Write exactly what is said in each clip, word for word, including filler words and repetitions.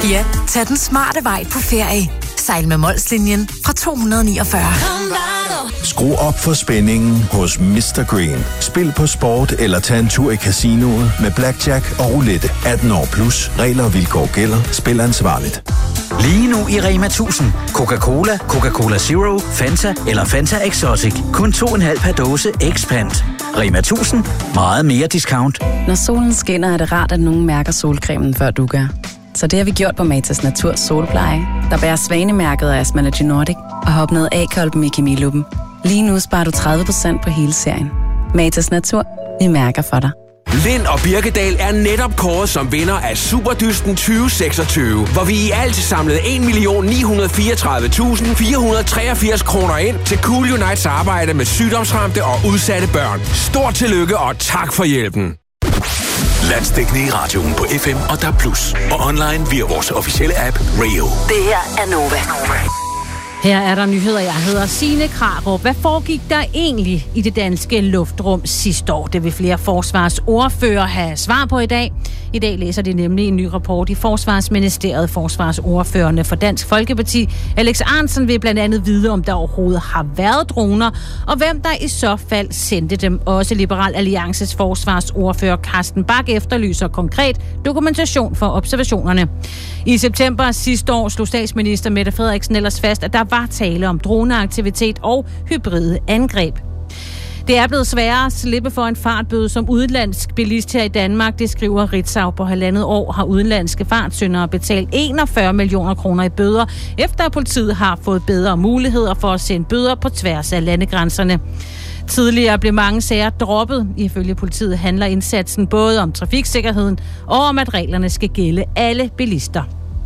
Ja, tag den smarte vej på ferie. Sejl med Molslinjen fra to hundrede niogfyrre. Skru op for spændingen hos mister Green. Spil på sport eller tag en tur i casinoet med blackjack og roulette. atten år plus. Regler og vilkår gælder. Spil ansvarligt. Lige nu i Rema tusind. Coca-Cola, Coca-Cola Zero, Fanta eller Fanta Exotic. Kun to komma fem per dåse X-Pant. Rema tusind. Meget mere discount. Når solen skinner, er det rart, at nogen mærker solcremen, før du gør. Så det har vi gjort på Matas Natur Solpleje, der bærer svanemærket af Asmalogy Nordic og har opnået A-kolben i Kemiluppen. Lige nu sparer du tredive procent på hele serien. Matas Natur. Vi mærker for dig. Lind og Birkedal er netop kåret som vinder af Superdysten tyve seksogtyve, hvor vi i alt samlede en million ni hundrede fireogtredive tusind fire hundrede treogfirs kroner ind til Cool Unites arbejde med sygdomsramte og udsatte børn. Stort tillykke og tak for hjælpen. Landsdækkende i radioen på F M og D A B plus, og online via vores officielle app Rio. Det her er Nova. Her er der nyheder. Jeg hedder Signe Krarup. Hvad foregik der egentlig i det danske luftrum sidste år? Det vil flere forsvarsordfører have svar på i dag. I dag læser de nemlig en ny rapport i Forsvarsministeriet. Forsvarsordførerne for Dansk Folkeparti, Alex Ahrendtsen, vil blandt andet vide, om der overhovedet har været droner, og hvem der i så fald sendte dem. Også Liberal Alliances forsvarsordfører Carsten Bach efterlyser konkret dokumentation for observationerne. I september sidste år slog statsminister Mette Frederiksen ellers fast, at der var tale om droneaktivitet og hybride angreb. Det er blevet sværere at slippe for en fartbøde som udenlandsk bilist her i Danmark. Det skriver Ritzau. På halvandet år har udenlandske fartsyndere betalt enogfyrre millioner kroner i bøder, efter at politiet har fået bedre muligheder for at sende bøder på tværs af landegrænserne. Tidligere blev mange sager droppet. Ifølge politiet handler indsatsen både om trafiksikkerheden og om, at reglerne skal gælde alle bilister.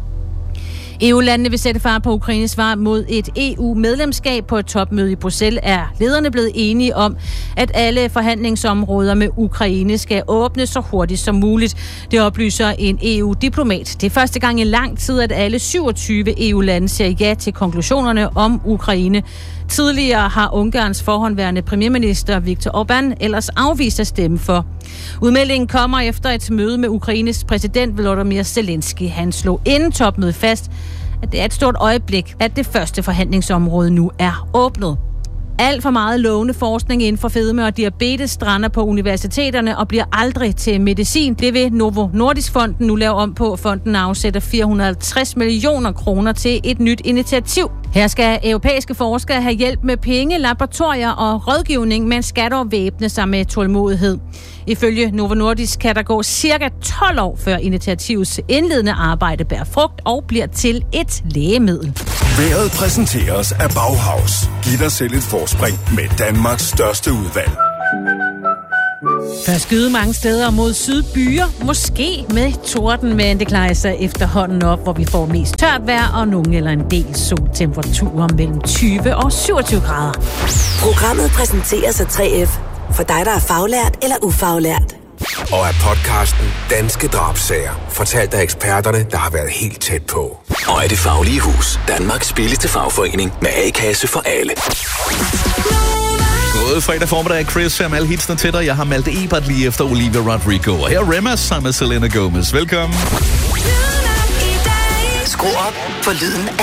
E U-landene vil sætte fart på Ukraines svar mod et E U-medlemskab. På et topmøde i Bruxelles er lederne blevet enige om, at alle forhandlingsområder med Ukraine skal åbnes så hurtigt som muligt. Det oplyser en E U-diplomat. Det er første gang i lang tid, at alle syvogtyve E U-lande siger ja til konklusionerne om Ukraine. Tidligere har Ungarns forhåndværende premierminister Viktor Orbán ellers afvist at stemme for. Udmeldingen kommer efter et møde med Ukraines præsident Volodymyr Zelensky. Han slog inden topmødet fast, at det er et stort øjeblik, at det første forhandlingsområde nu er åbnet. Alt for meget lovende forskning inden for fedme og diabetes strander på universiteterne og bliver aldrig til medicin. Det vil Novo Nordisk Fonden nu lave om på. Fonden afsætter fire hundrede og halvtreds millioner kroner til et nyt initiativ. Her skal europæiske forskere have hjælp med penge, laboratorier og rådgivning, men skal dog væbne sig med tålmodighed. Ifølge Novo Nordisk kan der gå cirka tolv år, før initiativets indledende arbejde bærer frugt og bliver til et lægemiddel. Vejret præsenteres af Bauhaus. Giv dig selv et forspring med Danmarks største udvalg. Der skyder mange steder mod sydbyer, måske med torden, men det klarer sig efterhånden op, hvor vi får mest tørt vejr og nogen eller en del soltemperaturer mellem tyve og syvogtyve grader. Programmet præsenteres af tre F for dig, der er faglært eller ufaglært. Og af podcasten Danske Drabsager, fortalt af eksperterne, der har været helt tæt på. Og af Det Faglige Hus, Danmarks billigste fagforening med A-kasse for alle. God fredag formiddag, Chris, her med alle hitsene til dig. Jeg har Malte Ebert lige efter Olivia Rodrigo. Og her er Rema sammen med Selena Gomez. Velkommen. Skru op for lyden af